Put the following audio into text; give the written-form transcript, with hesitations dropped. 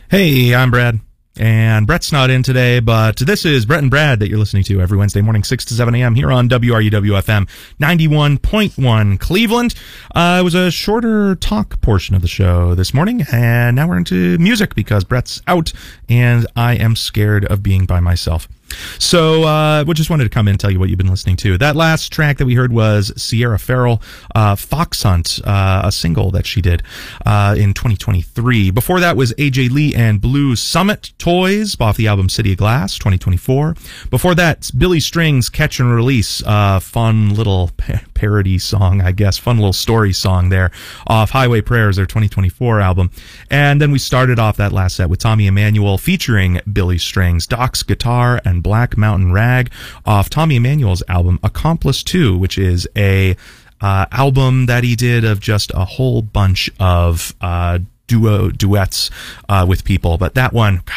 Hey, I'm Brad. And Brett's not in today, but this is Brett and Brad that you're listening to every Wednesday morning, 6 to 7 a.m. here on WRUW-FM 91.1 Cleveland. It was a shorter talk portion of the show this morning, and now we're into music because Brett's out, and I am scared of being by myself. So, we just wanted to come in and tell you what you've been listening to. That last track that we heard was Sierra Farrell, Fox Hunt, a single that she did in 2023. Before that was AJ Lee and Blue Summit Toys off the album City of Glass, 2024. Before that, Billy Strings, Catch and Release, fun little parody song, I guess, fun little story song there off Highway Prayers, their 2024 album. And then we started off that last set with Tommy Emmanuel featuring Billy Strings, Doc's Guitar, and Black Mountain Rag off Tommy Emmanuel's album Accomplice 2, which is a album that he did of just a whole bunch of duets with people. But that one,